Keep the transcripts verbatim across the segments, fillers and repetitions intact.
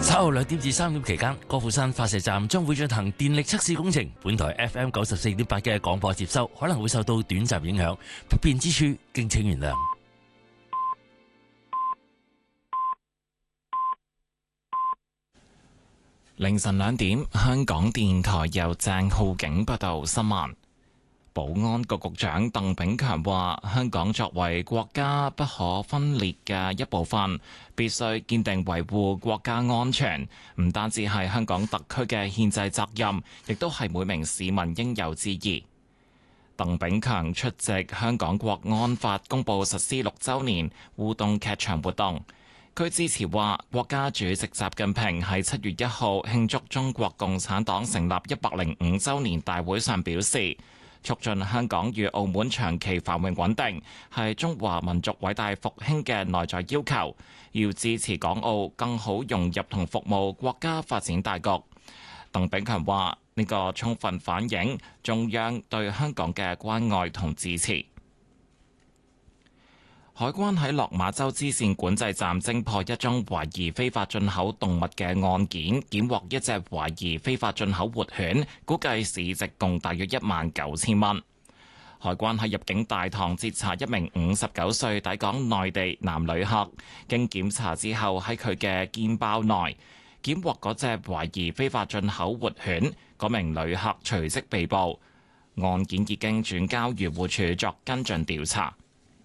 稍後兩點至三點期間，歌富山發射站將會進行電力測試工程。本台 F M 九十四點八嘅廣播接收可能會受到短暫影響，不便之處敬請原諒。 凌晨兩點，香港電台由鄭浩景報道新聞。保安局局長鄧炳強話：香港作為國家不可分裂嘅一部分，必須堅定維護國家安全，唔單止係香港特區嘅憲制責任，亦都係每名市民應有之義。鄧炳強出席香港國安法公佈實施六週年互動劇場活動，佢致辭話：國家主席習近平喺七月一號慶祝中國共產黨成立一百零五週年大會上表示，促進香港與澳門長期繁榮穩定係中華民族偉大復興嘅內在要求，要支持港澳更好融入同服務國家發展大局。鄧炳強話：呢個充分反映中央對香港嘅關愛同支持。海關喺落馬洲支線管制站偵破一宗懷疑非法進口動物嘅案件，檢獲一隻懷疑非法進口活犬，估計市值共大約一萬九千蚊。海關喺入境大堂截查一名五十九歲抵港內地男旅客，經檢查之後喺佢嘅肩包內檢獲嗰隻懷疑非法進口活犬，嗰名旅客隨即被捕。案件已經轉交漁護署作跟進調查。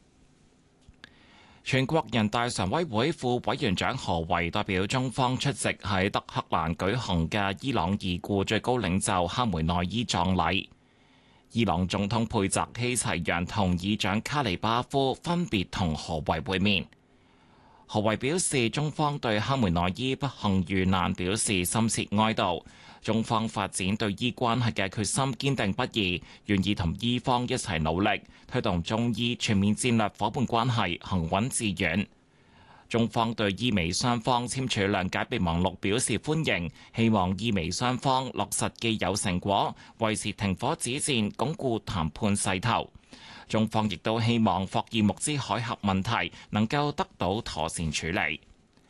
全國人大常委會副委員長何為代表中方出席喺德黑蘭舉行嘅伊朗已故最高領袖哈梅內伊葬禮。伊朗總統佩澤希齊揚同議長卡里巴夫分別同何為會面。何為表示，中方對哈梅內伊不幸遇難表示深切哀悼。中方發展對伊關係嘅決心堅定不移，願意同伊方一齊努力，推動中伊全面戰略夥伴關係行穩致遠。中方對伊美雙方簽署諒解備忘錄表示歡迎，希望伊美雙方落實既有成果，維持停火止戰，鞏固談判勢頭。中方亦都希望霍爾木茲海峽問題能夠得到妥善處理。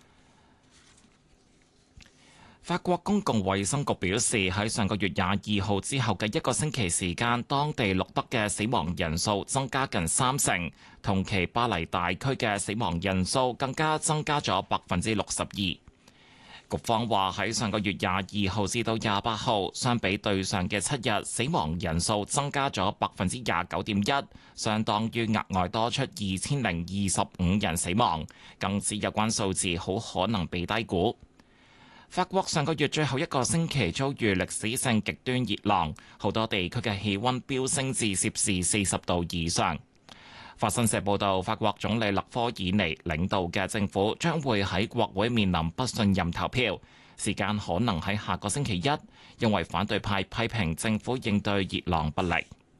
法國公共衛生局表示，喺上個月廿二號之後嘅一個星期時間，當地錄得嘅死亡人數增加近三成，同期巴黎大區嘅死亡人數更加增加咗百分之六十二。局方話喺上個月廿二號至到廿八號，相比對上嘅七日，死亡人數增加咗百分之廿九點一，相當於額外多出二千零二十五人死亡，更指有關數字好可能被低估。法國上個月最後一個星期遭遇歷史性極端熱浪，好多地區嘅氣溫飆升至攝氏四十度以上。法新社報道，法國總理勒科爾尼領導嘅政府將會喺國會面臨不信任投票，時間可能喺下個星期一，因為反對派批評政府應對熱浪不力。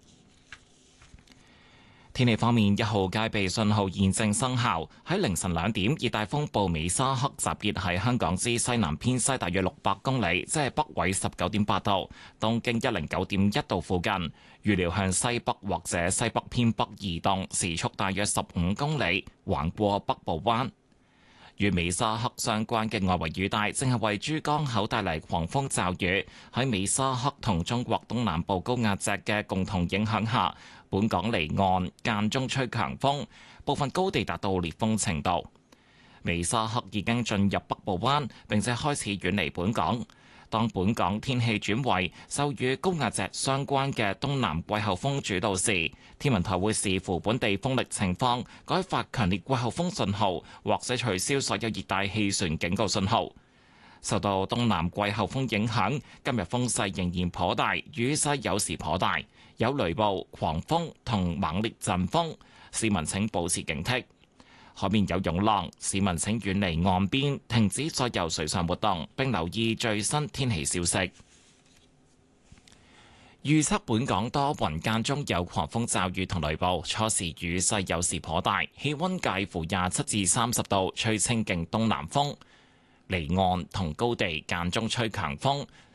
天氣方面，一號戒備信號現正生效。喺凌晨兩點，熱帶風暴美沙克集結喺香港之西南偏西大約六百公里，即係北緯十九點八度、東經一零九點一度附近。預料向西北或者西北偏北移動，時速大約十五公里，橫過北部灣。與美沙克相關嘅外圍雨帶正係為珠江口帶嚟狂風驟雨。喺美沙克同中國東南部高壓脊嘅共同影響下，本港離岸間中吹強風，部分高地達到烈風程度。美沙克已經進入北部灣，並且開始遠離本港。當本港天氣轉為受與高壓脊相關嘅東南季候風主導時，天文台會視乎本地風力情況，改發強烈季候風信號，或者取消所有熱帶氣旋警告信號。受到東南季候風影響，今日風勢仍然頗大，雨勢有時頗大，有雷暴、狂風同猛烈陣風，市民請保持警惕。海面有湧浪，市民請遠離岸邊，停止所有水上活動，並留意最新天氣消息。預測本港多雲間中有狂風驟雨同雷暴，初時雨勢有時頗大，氣溫介乎廿七至三十度，吹清勁東南風。離岸同高地間中吹強風，